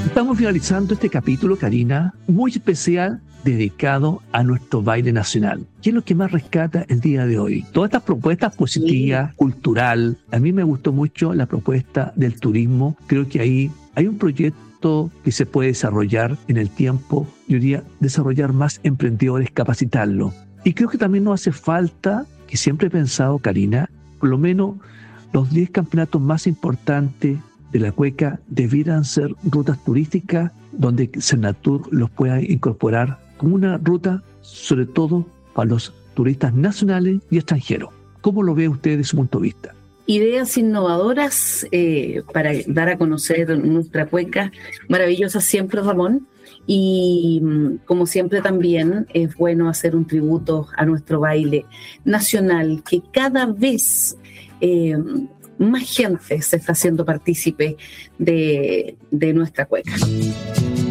Estamos finalizando este capítulo, Karina, muy especial, dedicado a nuestro baile nacional. ¿Qué es lo que más rescata el día de hoy? Todas estas propuestas positivas, cultural. A mí me gustó mucho la propuesta del turismo. Creo que ahí hay un proyecto que se puede desarrollar en el tiempo. Yo diría desarrollar más emprendedores, capacitarlos. Y creo que también nos hace falta, que siempre he pensado, Karina, por lo menos los 10 campeonatos más importantes de la cueca debieran ser rutas turísticas donde Senatur los pueda incorporar como una ruta, sobre todo para los turistas nacionales y extranjeros. ¿Cómo lo ve usted desde su punto de vista? Ideas innovadoras para dar a conocer nuestra cueca, maravillosas siempre, Ramón. Y como siempre también es bueno hacer un tributo a nuestro baile nacional, que cada vez más gente se está haciendo partícipe de nuestra cueca.